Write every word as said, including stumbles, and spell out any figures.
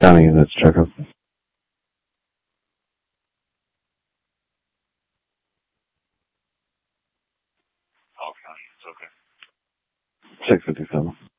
County units, check up. All county, it's okay. six fifty-seven.